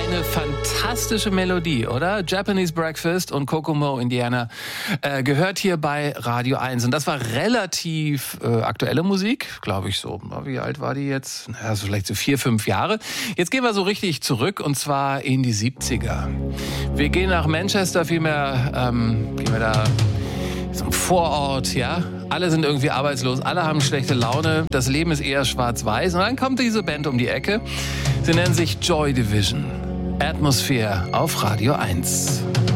eine fantastische Melodie, oder? Japanese Breakfast und Kokomo, Indiana, gehört hier bei Radio 1. Und das war relativ aktuelle Musik, glaube ich so. Wie alt war die jetzt? Naja, so vielleicht so 4, 5 Jahre. Jetzt gehen wir so richtig zurück, und zwar in die 70er. Wir gehen nach Manchester, vielmehr gehen wir da so ein Vorort, ja. Alle sind irgendwie arbeitslos, alle haben schlechte Laune, das Leben ist eher schwarz-weiß. Und dann kommt diese Band um die Ecke. Sie nennen sich Joy Division. Atmosphere auf Radio 1.